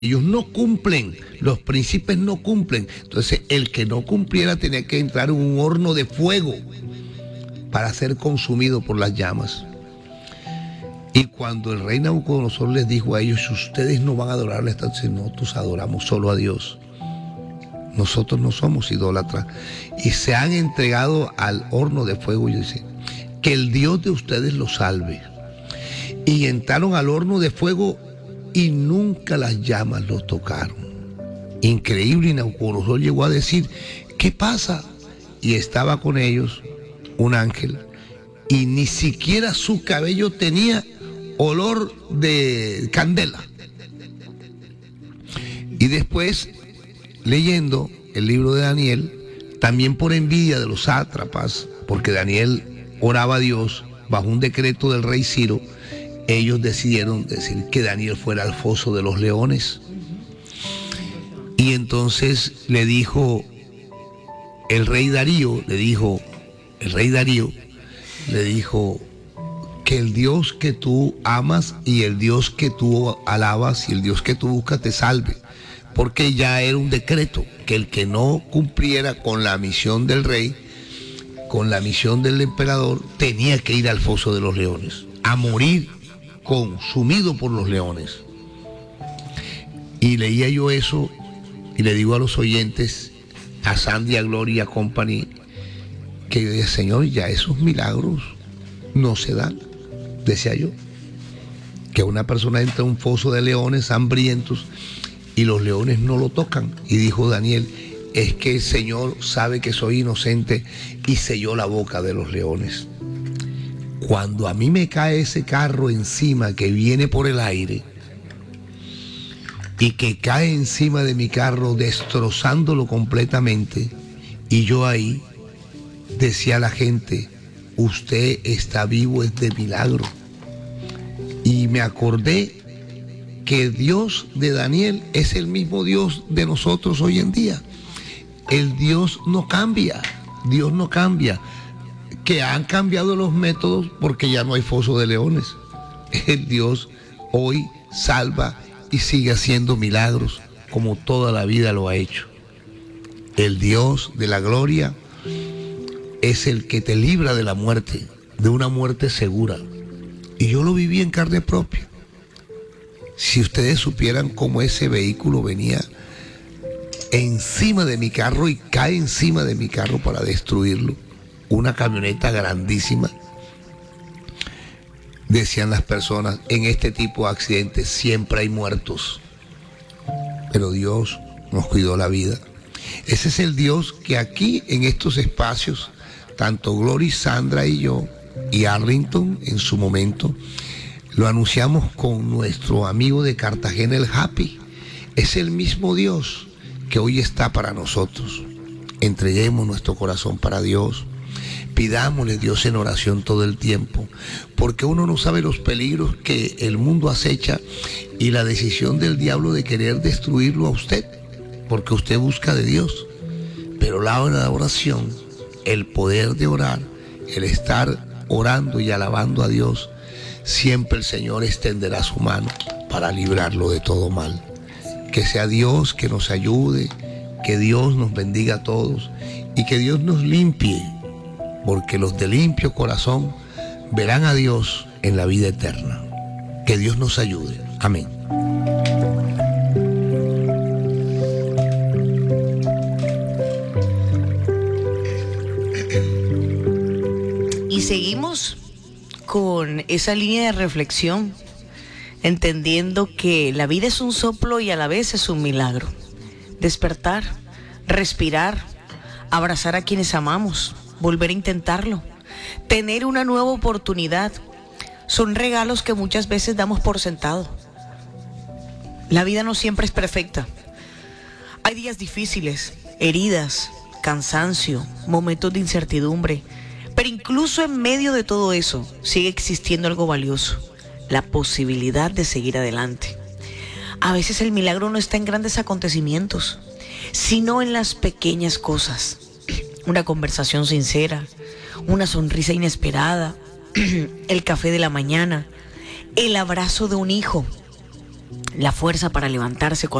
Ellos no cumplen, los príncipes no cumplen. Entonces, el que no cumpliera tenía que entrar en un horno de fuego para ser consumido por las llamas. Y cuando el rey Nabucodonosor les dijo a ellos, ustedes no van a adorar a la estatua, nosotros adoramos solo a Dios. Nosotros no somos idólatras. Y se han entregado al horno de fuego y dice, que el Dios de ustedes los salve. Y entraron al horno de fuego y nunca las llamas los tocaron. Increíble, y Nabucodonosor llegó a decir, ¿qué pasa? Y estaba con ellos un ángel y ni siquiera su cabello tenía olor de candela. Y después, leyendo el libro de Daniel, también por envidia de los sátrapas, porque Daniel oraba a Dios bajo un decreto del rey Ciro, ellos decidieron decir que Daniel fuera al foso de los leones. Y entonces le dijo el rey Darío, le dijo que el Dios que tú amas y el Dios que tú alabas y el Dios que tú buscas te salve, porque ya era un decreto que el que no cumpliera con la misión del rey, con la misión del emperador, tenía que ir al foso de los leones, a morir consumido por los leones. Y leía yo eso y le digo a los oyentes, a Sandy, a Gloria Company, que yo decía, Señor, ya esos milagros no se dan, decía yo, que una persona entra a un foso de leones hambrientos y los leones no lo tocan. Y dijo Daniel, es que el Señor sabe que soy inocente y selló la boca de los leones. Cuando a mí me cae ese carro encima que viene por el aire y que cae encima de mi carro destrozándolo completamente, y yo ahí decía a la gente, usted está vivo, es de milagro. Y me acordé que el Dios de Daniel es el mismo Dios de nosotros hoy en día. El Dios no cambia, Dios no cambia. Que han cambiado los métodos porque ya no hay foso de leones. El Dios hoy salva y sigue haciendo milagros como toda la vida lo ha hecho. El Dios de la gloria es el que te libra de la muerte, de una muerte segura. Y yo lo viví en carne propia. Si ustedes supieran cómo ese vehículo venía encima de mi carro y cae encima de mi carro para destruirlo, una camioneta grandísima. Decían las personas, en este tipo de accidentes siempre hay muertos, pero Dios nos cuidó la vida. Ese es el Dios que aquí en estos espacios, tanto Glory, Sandra y yo, y Arlington en su momento, lo anunciamos con nuestro amigo de Cartagena, el Happy. Es el mismo Dios que hoy está para nosotros. Entreguemos nuestro corazón para Dios. Pidámosle a Dios en oración todo el tiempo, porque uno no sabe los peligros que el mundo acecha y la decisión del diablo de querer destruirlo a usted, porque usted busca de Dios. Pero la oración, el poder de orar, el estar orando y alabando a Dios, siempre el Señor extenderá su mano para librarlo de todo mal. Que sea Dios que nos ayude, que Dios nos bendiga a todos y que Dios nos limpie, porque los de limpio corazón verán a Dios en la vida eterna. Que Dios nos ayude. Amén. Y seguimos con esa línea de reflexión, entendiendo que la vida es un soplo y a la vez es un milagro. Despertar, respirar, abrazar a quienes amamos, volver a intentarlo, tener una nueva oportunidad, son regalos que muchas veces damos por sentado. La vida no siempre es perfecta. Hay días difíciles, heridas, cansancio, momentos de incertidumbre, pero incluso en medio de todo eso sigue existiendo algo valioso, la posibilidad de seguir adelante. A veces el milagro no está en grandes acontecimientos, sino en las pequeñas cosas. Una conversación sincera, una sonrisa inesperada, el café de la mañana, el abrazo de un hijo, la fuerza para levantarse